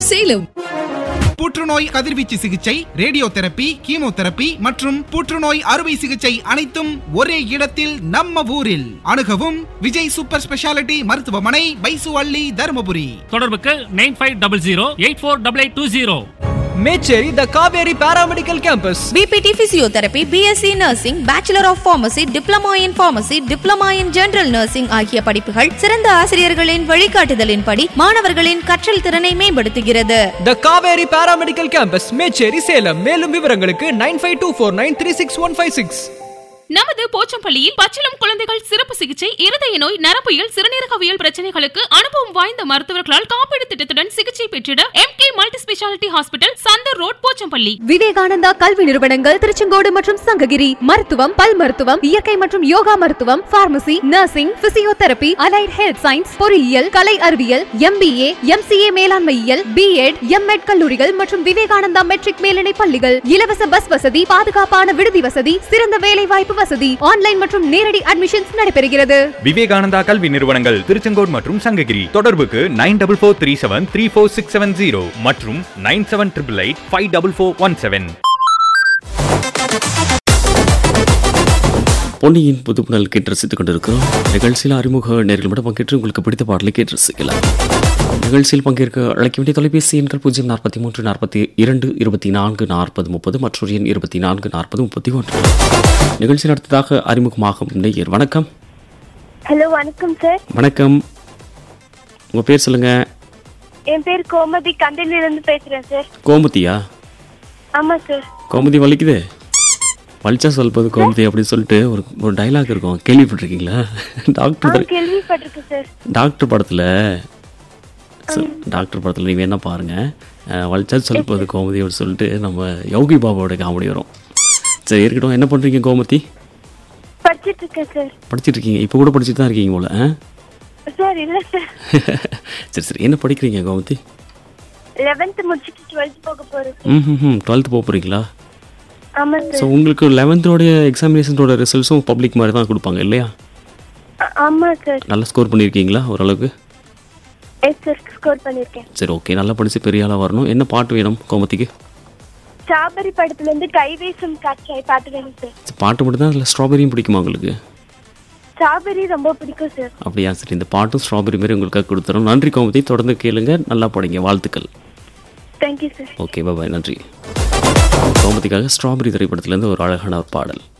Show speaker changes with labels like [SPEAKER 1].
[SPEAKER 1] சேலம்.
[SPEAKER 2] புற்றுநோய் கதிர்வீச்சு சிகிச்சை, ரேடியோ தெரப்பி, கீமோதெரப்பி மற்றும் புற்றுநோய் அறுவை சிகிச்சை அனைத்தும் ஒரே இடத்தில் நம்ம ஊரில். அணுகவும் விஜய் சூப்பர் ஸ்பெஷாலிட்டி மருத்துவமனை, பைசு அள்ளி, தருமபுரி.
[SPEAKER 3] தொடர்புக்கு 9500848820.
[SPEAKER 4] மேச்சேரி த Kaveri paramedical campus.
[SPEAKER 5] PPT physiotherapy, BSc nursing, bachelor of pharmacy, diploma in pharmacy, diploma in general nursing ஆகிய படிப்புகள் சிறந்த ஆசிரியர்களின் வழிகாட்டுதலின்படி மாணவர்களின் கற்றல் திறனை மேம்படுத்துகிறது.
[SPEAKER 4] த காவேரி பாராமெடிக்கல் கேம்பஸ், மேச்சேரி, சேலம். மேலும் விவரங்களுக்கு 9524936156.
[SPEAKER 6] நமது போச்சம்பள்ளியில் பச்சிளம் குழந்தைகள் சிறப்பு சிகிச்சை, இருதய நோய், நரம்பியல், சிறுநீரகவியல் பிரச்சனைகளுக்கு அனுபவம் வாய்ந்த மருத்துவர்களால் காப்பீடு திட்டத்துடன் சிகிச்சை பெற்றிட MK multi speciality hospital, Chandar road, Pochampalli.
[SPEAKER 7] Vivekananda கல்வி நிறுவனங்கள் திருச்செங்கோடு மற்றும் சங்ககிரி. மருத்துவம், பல் மருத்துவம், இயற்கை மற்றும் யோகா மருத்துவம், pharmacy, nursing, physiotherapy, allied health science, பொறியியல், கலை அறிவியல், MBA, MCA மேலாண்மையியல், B.Ed, M.Ed கல்லூரிகள் மற்றும் விவேகானந்தா மெட்ரிக் மேல்நிலை பள்ளிகள். இலவச பஸ் வசதி, பாதுகாப்பான விடுதி வசதி, சிறந்த வேலை வாய்ப்பு வசதி, ஆன்லைன் மற்றும் நேரடி அட்மிஷன்ஸ் நடைபெறுகிறது.
[SPEAKER 8] விவேகானந்தா கல்வி நிறுவனங்கள் திருச்செங்கோடு மற்றும் சங்ககிரி. தொடர்புக்கு 9443734670 மற்றும் 9788854417.
[SPEAKER 9] பொன்னியின் புதுப்புணல் கேட்டு ரசித்துக் கொண்டிருக்கிறோம். நிகழ்ச்சியில் அறிமுக நேரில் மட்டும் பங்கேற்று உங்களுக்கு பிடித்த பாடலை கேட்டு ரசிக்கலாம். நிகழ்ச்சியில் பங்கேற்க அழைக்க வேண்டிய தொலைபேசி எண்கள் 043 42 24 40 30 மற்றொரு எண் 24 40 31. நிகழ்ச்சி நடத்ததாக அறிமுகமாகும் நேயர். வணக்கம்.
[SPEAKER 10] ஹலோ, வணக்கம் சார்.
[SPEAKER 9] வணக்கம், உங்க பேர் சொல்லுங்க.
[SPEAKER 10] என் பேர் கோமதி, கந்தனிலிருந்து பேசுறேன் சார்.
[SPEAKER 9] கோமதியா?
[SPEAKER 10] ஆமா சார்.
[SPEAKER 9] கோமதி வலிக்குது, வலிச்சா சொல்வது கோமதி அப்படின்னு சொல்லிட்டு ஒரு டைலாக் இருக்கும், கேள்விப்பட்டிருக்கீங்களா?
[SPEAKER 10] கேள்விப்பட்டிருக்கேன் சார்.
[SPEAKER 9] டாக்டர் படத்தில் நீங்கள் என்ன பாருங்கள், வலிச்சா சொல்வது கோமதி அப்படின்னு சொல்லிட்டு நம்ம யோகி பாபாவோட காமெடி வரும். சரி, இருக்கட்டும். என்ன பண்ணுறீங்க கோமதி?
[SPEAKER 10] படிச்சிட்டு இருக்கேன் சார்.
[SPEAKER 9] படிச்சிட்டு இருக்கீங்க? இப்போ கூட படிச்சுட்டு தான் இருக்கீங்க போல?
[SPEAKER 10] சார் இல்ல சார்.
[SPEAKER 9] சரி, என்ன படிக்கிறீங்க கோமதி?
[SPEAKER 10] 11th முடிச்சிட்டு 12th போக போறேன்.
[SPEAKER 9] 12th போக போகிறீங்களா?
[SPEAKER 10] ஆமா சார்.
[SPEAKER 9] ஸோ உங்களுக்கு 11th எக்ஸாமினேஷனோட ரிசல்ட்ஸும் பப்ளிக் மாதிரி தான் கொடுப்பாங்க இல்லையா?
[SPEAKER 10] ஆமா சார்.
[SPEAKER 9] நல்லா ஸ்கோர் பண்ணியிருக்கீங்களா ஓரளவுக்கு?
[SPEAKER 10] எஸ் சார், ஸ்கோர் பண்ணியிருக்கேன்.
[SPEAKER 9] சரி, ஓகே. நல்லா படித்து பெரிய ஆளாக வரணும். என்ன பாட்டு வேணும் கோமதிக்கு?
[SPEAKER 10] ஸ்ட்ராபெரி படத்துல இருந்து கைவீசும் காற்றாய் பாட்டு வேணும் சார்.
[SPEAKER 9] பாட்டு மட்டும் தான், அதில் ஸ்ட்ராபெரியும் பிடிக்குமா உங்களுக்கு?
[SPEAKER 10] ஸ்ட்ராபெரி ரொம்ப பிடிக்கும் சார்.
[SPEAKER 9] அப்படியா? சரி, இந்த பாட்டும் ஸ்ட்ராபெரி மாதிரி உங்களுக்காக கொடுத்துறோம். நன்றி கோமதி, தொடர்ந்து கேளுங்க, நல்லா படிங்க, வாழ்த்துக்கள்.
[SPEAKER 10] Thank you sir.
[SPEAKER 9] ஓகே, பாய், நன்றி. கோமதிக்காக ஸ்ட்ராபெரி திரைப்படத்திலேருந்து ஒரு அழகான ஒரு பாடல்.